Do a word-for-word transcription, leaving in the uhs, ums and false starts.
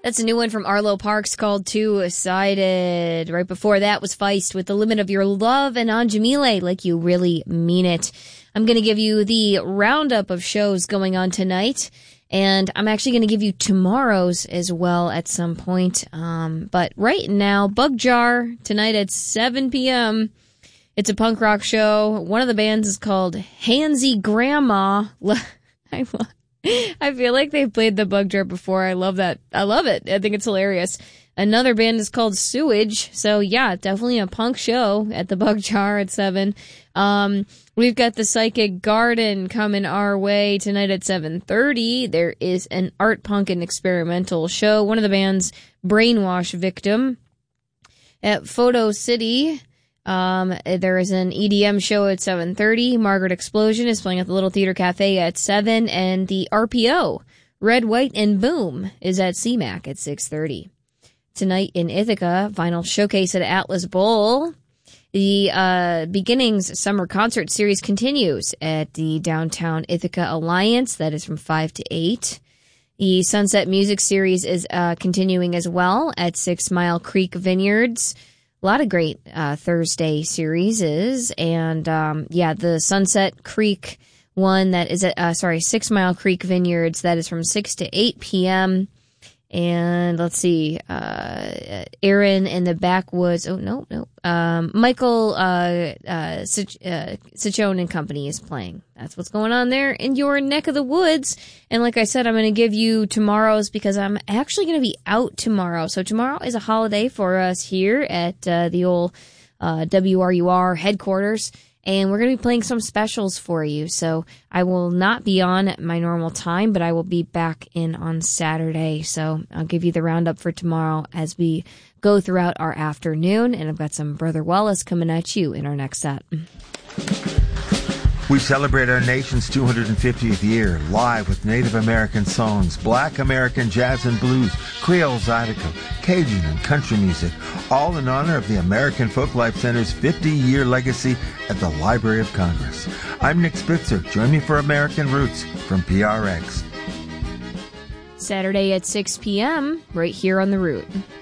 That's a new one from Arlo Parks called Two-Sided. Right before that was Feist with The Limit of Your Love and Anjamile, Like You Really Mean It. I'm going to give you the roundup of shows going on tonight, and I'm actually going to give you tomorrow's as well at some point. Um, but right now, Bug Jar tonight at seven p.m. It's a punk rock show. One of the bands is called Handsy Grandma. I love I feel like they've played the Bug Jar before. I love that. I love it. I think it's hilarious. Another band is called Sewage. So yeah, definitely a punk show at the Bug Jar at seven. Um, we've got the Psychic Garden coming our way tonight at seven thirty. There is an art punk and experimental show. One of the bands, Brainwash Victim. At Photo City, Um, there is an E D M show at seven thirty. Margaret Explosion is playing at the Little Theater Cafe at seven. And the R P O, Red, White, and Boom, is at C MAC at six thirty. Tonight in Ithaca, Vinyl Showcase at Atlas Bowl. The uh, Beginnings Summer Concert Series continues at the Downtown Ithaca Alliance. That is from five to eight. The Sunset Music Series is uh, continuing as well at Six Mile Creek Vineyards. A lot of great uh, Thursday series is, and um, yeah, the Sunset Creek one that is at, uh, sorry, Six Mile Creek Vineyards, that is from six to eight p.m. And let's see, uh, Aaron in the Backwoods. Oh, no, no. Um, Michael, uh, uh, Sich- uh, Ciccone and Company is playing. That's what's going on there in your neck of the woods. And like I said, I'm going to give you tomorrow's because I'm actually going to be out tomorrow. So tomorrow is a holiday for us here at, uh, the old, uh, W R U R headquarters. And we're going to be playing some specials for you. So I will not be on at my normal time, but I will be back in on Saturday. So I'll give you the roundup for tomorrow as we go throughout our afternoon. And I've got some Brother Wallace coming at you in our next set. We celebrate our nation's two hundred fiftieth year live with Native American songs, Black American jazz and blues, Creole Zydeco, Cajun and country music, all in honor of the American Folklife Center's fifty-year legacy at the Library of Congress. I'm Nick Spitzer. Join me for American Roots from P R X. Saturday at six p.m. right here on The Root.